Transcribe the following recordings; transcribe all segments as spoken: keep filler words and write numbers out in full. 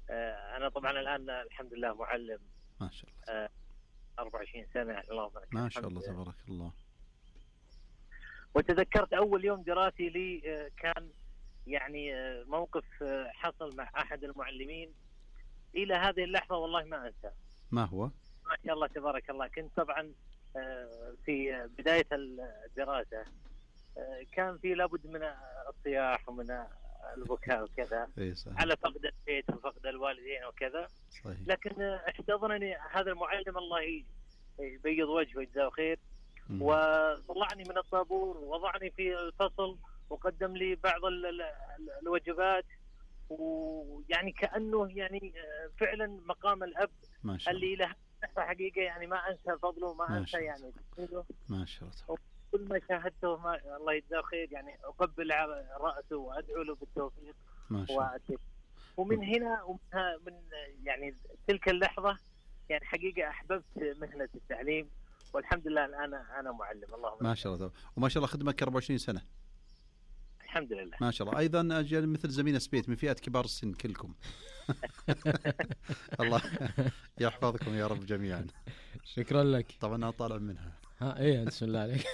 أنا طبعا الآن الحمد لله معلم ما شاء الله أربعة وعشرين سنة. اللهم لك ما شاء الله تبارك الله. وتذكرت أول يوم دراسي لي كان يعني موقف حصل مع أحد المعلمين إلى هذه اللحظة والله ما أنسى. ما هو؟ ما شاء الله تبارك الله. كنت طبعا في بداية الدراسة، كان في لابد من الصياح ومن البكاء وكذا على فقد البيت وفقد الوالدين وكذا. صحيح. لكن احتضنني هذا المعلم الله يبيض وجهه ويجزاه خير، وطلعني من الطابور ووضعني في الفصل وقدم لي بعض الوجبات، ويعني كأنه يعني فعلا مقام الأب اللي له حقيقة يعني ما أنسى فضله، ما أنسى يعني تفضيله. ما شاء الله. كل ما شاهدته ما الله يجزاه خير، يعني أقبل رأسه وأدعو له بالتوفيق. ما شاء الله. ومن هنا ومن من يعني تلك اللحظة يعني حقيقة أحببت مهنة التعليم، والحمد لله الآن أنا معلم. اللهم ما شاء الله. وما شاء الله خدمك أربعة وعشرين سنة. الحمد لله. ما شاء الله. أيضا أجل مثل زميلنا سبيت من فئة كبار السن كلكم. الله يحفظكم يا رب جميعا. شكرا لك. طبعا أنا طالع منها. ها إيه بسم الله عليك.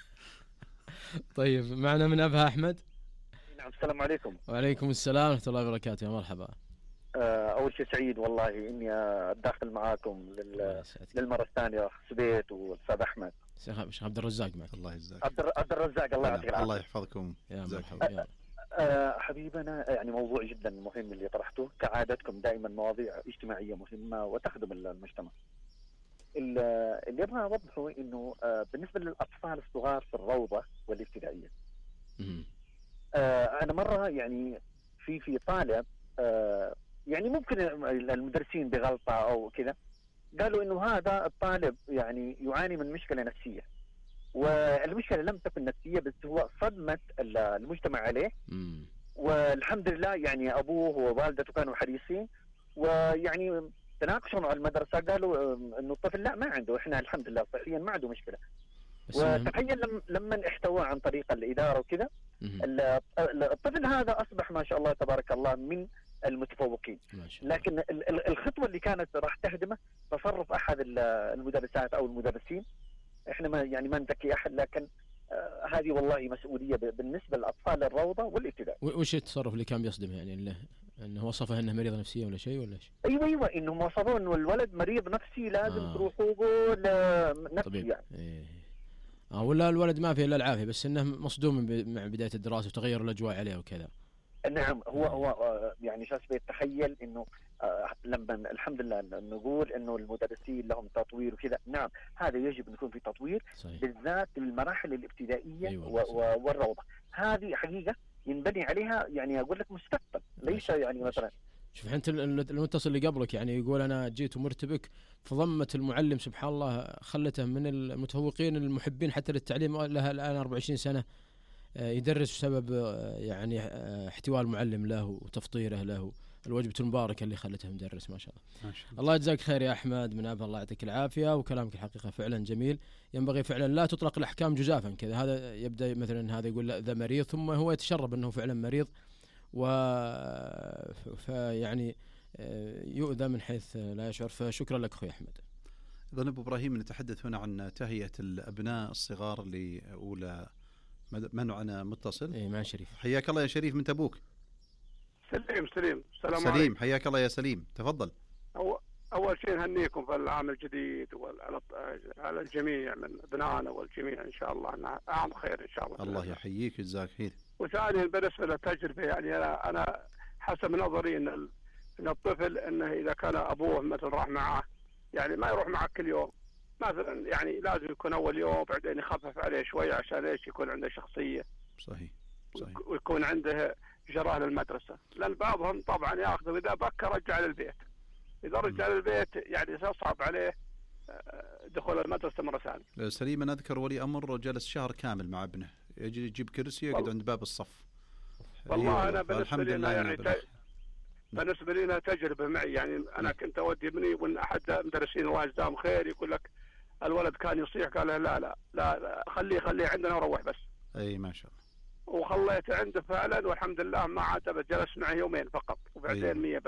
طيب معنا من أبها أحمد. نعم السلام عليكم. وعليكم السلام ورحمة الله وبركاته. يا مرحبا. أول شيء سعيد والله إني أدخل معاكم لل... للمرة الثانية سبيت والأستاذ أحمد. شيخ عبد الرزاق معك. الله يجزاك. عبد الرزاق الله يعطيك العافية. الله يحفظكم. يا مرحبا. أه حبيبنا يعني موضوع جدا مهم اللي طرحته، كعادتكم دائما مواضيع اجتماعية مهمة وتخدم المجتمع. اللي أبغى أوضحه إنه بالنسبة للأطفال الصغار في الروضة والابتدائية، أه أنا مرة يعني في في طالب أه يعني ممكن المدرسين بغلطة أو كذا قالوا إنه هذا الطالب يعني يعاني من مشكلة نفسية، والمشكلة لم تكن نفسية بس هو صدمة المجتمع عليه. مم. والحمد لله يعني أبوه ووالدته كانوا حريصين، ويعني تناقشوا مع المدرسة قالوا إنه الطفل لا ما عنده، إحنا الحمد لله صحيا ما عنده مشكلة. وتخيل لم لما احتوى عن طريق الإدارة وكذا، الطفل هذا أصبح ما شاء الله تبارك الله من المتفوقين. لكن الخطوة اللي كانت راح تهدمه تصرف أحد المدرسات أو المدرسين. إحنا ما يعني ما نذكي أحد، لكن آه هذه والله مسؤولية بالنسبة للأطفال الروضة والابتدائي. وش التصرف اللي كان بيصدمه يعني اللي انه وصفه انه مريض نفسيا ولا شيء ولا شيء؟ ايوه ايوه انهم وصفوه انه الولد مريض نفسي لازم آه. تروحوا له نفسي يعني. إيه. اه ولا الولد ما فيه الا العافية، بس انه مصدوم مع بداية الدراسة وتغير الاجواء عليه وكذا. نعم هو هو يعني شخص بيتخيل انه آه لما الحمد لله نقول انه المدرسين لهم تطوير وكذا، نعم هذا يجب ان يكون في تطوير. صحيح. بالذات للمراحل الابتدائيه. أيوة. والروضه هذه حقيقه ينبني عليها يعني اقول لك مستقبل ليس يعني مثلا. شوف انت المتصل اللي قبلك يعني يقول انا جيت ومرتبك فضمت المعلم سبحان الله خلته من المتفوقين المحبين حتى للتعليم، لها الان أربعة وعشرين سنة يدرس بسبب يعني احتواء المعلم له وتفطيره له، الوجبة المباركة اللي خلته مدرس. ما شاء الله. ما شاء الله. الله يجزاك خير يا أحمد من أبها، الله يعطيك العافية. وكلامك الحقيقة فعلا جميل، ينبغي فعلا لا تطلق الأحكام جزافا كذا. هذا يبدأ مثلا هذا يقول لا ذا مريض، ثم هو يتشرب أنه فعلا مريض و فيعني يؤذى من حيث لا يشعر. فشكرا لك أخوي أحمد. إذن أبو إبراهيم نتحدث هنا عن تهيئة الأبناء الصغار لأولى منعنا متصل. إيه مع شريف. حياك الله يا شريف من تبوك. سليم سليم السلام سليم عليكم. حياك الله يا سليم تفضل. أو أول شيء نهنيكم في العام الجديد وعلى الجميع من أبنائنا والجميع إن شاء الله أنها عام خير إن شاء الله. الله يحييك ويجزاك خير. وثانيا بالنسبة للتجربة يعني أنا أنا حسب نظري إن إن الطفل إنه إذا كان أبوه مثل راح معه يعني ما يروح معه كل يوم مثلا، يعني لازم يكون أول يوم بعدين يخفف عليه شوية عشان إيش يكون عنده شخصية. صحيح. صحيح. ويكون عنده جراه للمدرسة، لأن بعضهم طبعا يأخذ إذا بكر رجع للبيت، إذا رجع للبيت يعني سيصعب عليه دخول المدرسة مرة ثانية. سليم أنا أذكر ولي أمر جلس شهر كامل مع ابنه، يجي يجيب كرسي يقعد عند باب الصف. والله أيوة. أنا بالنسبة لي يعني ت... بالنسبة لي تجربة معي يعني أنا كنت أودي ابني وإن أحد مدرسين الله يجزاهم خير يقول لك الولد كان يصيح قال لا لا لا, لا خليه خليه عندنا وروح بس. أي ما شاء الله. وخليته عنده فعلا والحمد لله ما عاد جلس معه يومين فقط وبعدين أيوة. مية